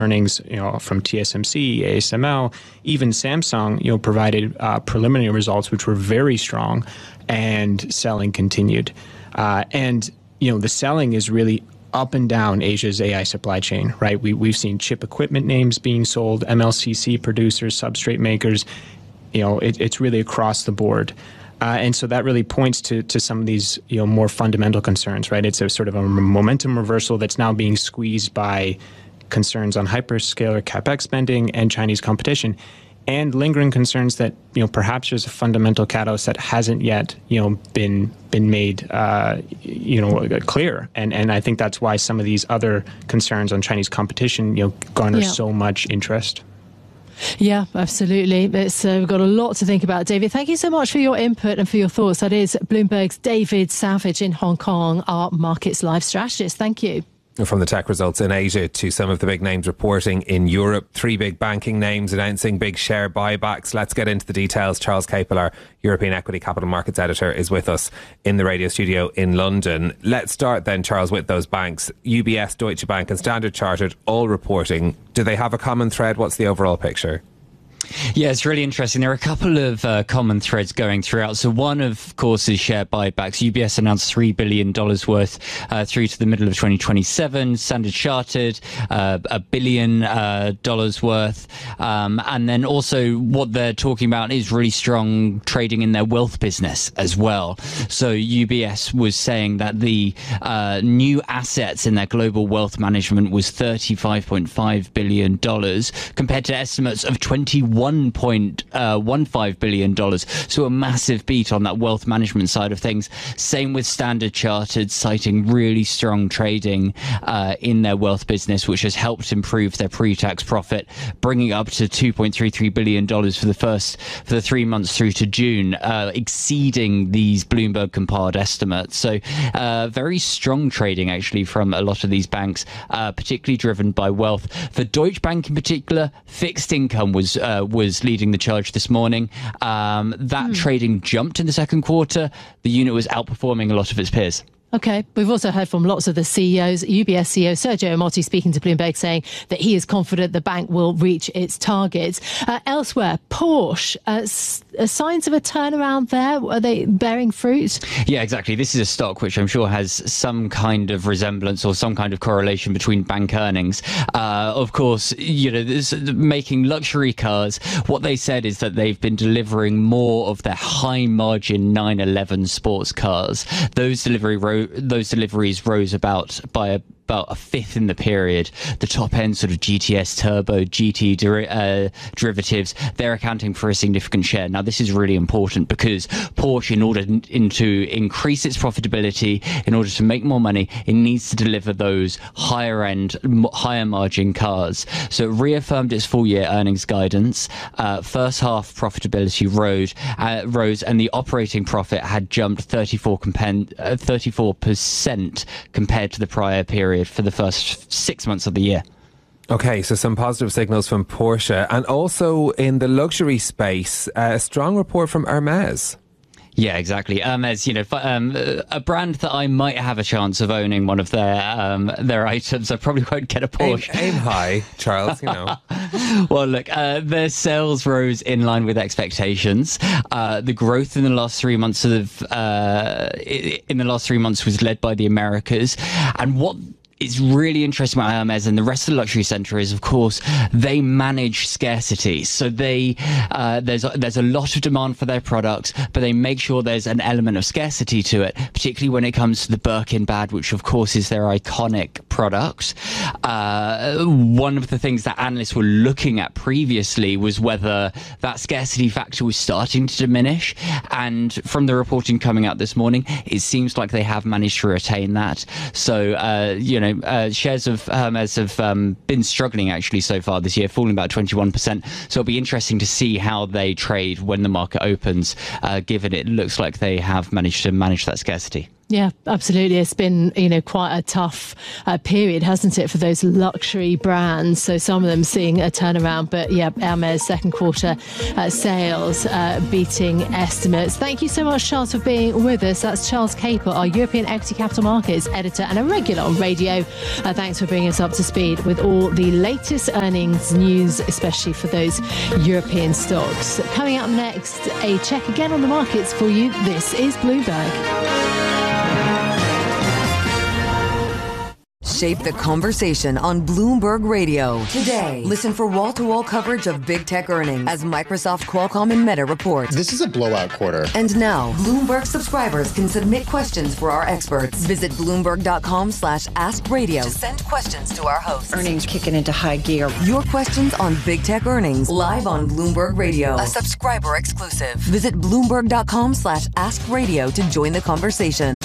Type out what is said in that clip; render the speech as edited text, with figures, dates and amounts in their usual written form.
earnings, from TSMC, ASML, even Samsung, provided preliminary results which were very strong, and selling continued. And the selling is really up and down Asia's AI supply chain, right? We've seen chip equipment names being sold, MLCC producers, substrate makers. It's really across the board. And so that really points to some of these, more fundamental concerns, right? It's a sort of a momentum reversal that's now being squeezed by concerns on hyperscaler CapEx spending and Chinese competition, and lingering concerns that perhaps there's a fundamental catalyst that hasn't yet been made clear, and I think that's why some of these other concerns on Chinese competition garner so much interest. Yeah, absolutely. We've got a lot to think about. David, thank you so much for your input and for your thoughts. That is Bloomberg's David Savage in Hong Kong, our Markets Live strategist. Thank you. From the tech results in Asia to some of the big names reporting in Europe. 3 big banking names announcing big share buybacks. Let's get into the details. Charles Capel, our European Equity Capital Markets editor, is with us in the radio studio in London. Let's start then, Charles, with those banks. UBS, Deutsche Bank and Standard Chartered all reporting. Do they have a common thread? What's the overall picture? Yeah, it's really interesting. There are a couple of common threads going throughout. So one, of course, is share buybacks. UBS announced $3 billion worth through to the middle of 2027. Standard Chartered, $1 billion worth. And then also what they're talking about is really strong trading in their wealth business as well. So UBS was saying that the new assets in their global wealth management was $35.5 billion compared to estimates of $21.15 billion. So a massive beat on that wealth management side of things. Same with Standard Chartered, citing really strong trading in their wealth business, which has helped improve their pre-tax profit, bringing up to $2.33 billion for the 3 months through to June, exceeding these Bloomberg compiled estimates. So very strong trading actually from a lot of these banks, particularly driven by wealth. For Deutsche Bank in particular, fixed income was leading the charge this morning. That trading jumped in the second quarter. The unit was outperforming a lot of its peers. Okay. We've also heard from lots of the CEOs. UBS CEO Sergio Ermotti speaking to Bloomberg saying that he is confident the bank will reach its targets. Elsewhere, Porsche, signs of a turnaround there? Are they bearing fruit? Yeah, exactly. This is a stock which I'm sure has some kind of resemblance or some kind of correlation between bank earnings. Of course, making luxury cars. What they said is that they've been delivering more of their high margin 911 sports cars. Those deliveries rose by about a fifth in the period. The top end sort of GTS Turbo, GT derivatives, they're accounting for a significant share. Now, this is really important because Porsche, in order to increase its profitability, in order to make more money, it needs to deliver those higher end, higher margin cars. So it reaffirmed its full year earnings guidance. First half profitability rose and the operating profit had jumped 34% compared to the prior period for the first 6 months of the year. Okay, so some positive signals from Porsche, and also in the luxury space, a strong report from Hermès. Yeah, exactly. Hermès, a brand that I might have a chance of owning one of their items. I probably won't get a Porsche. Aim high, Charles. Well, look, their sales rose in line with expectations. The growth in the last 3 months was led by the Americas, and what is really interesting about Hermès and the rest of the luxury centre is, of course, they manage scarcity. So there's a lot of demand for their products, but they make sure there's an element of scarcity to it, particularly when it comes to the Birkin bag, which of course is their iconic product. One of the things that analysts were looking at previously was whether that scarcity factor was starting to diminish. And from the reporting coming out this morning, it seems like they have managed to retain that. So, shares of Hermès have been struggling actually so far this year, falling about 21%. So it'll be interesting to see how they trade when the market opens, given it looks like they have managed to manage that scarcity. Yeah, absolutely. It's been, quite a tough period, hasn't it, for those luxury brands? So some of them seeing a turnaround, but yeah, Hermès second quarter sales beating estimates. Thank you so much, Charles, for being with us. That's Charles Caper, our European Equity Capital Markets editor and a regular on radio. Thanks for bringing us up to speed with all the latest earnings news, especially for those European stocks. Coming up next, a check again on the markets for you. This is Bloomberg. Shape the conversation on Bloomberg Radio. Today, listen for wall-to-wall coverage of big tech earnings as Microsoft, Qualcomm, and Meta report. This is a blowout quarter. And now, Bloomberg subscribers can submit questions for our experts. Visit Bloomberg.com/AskRadio to send questions to our hosts. Earnings kicking into high gear. Your questions on big tech earnings live on Bloomberg Radio. A subscriber exclusive. Visit Bloomberg.com/AskRadio to join the conversation.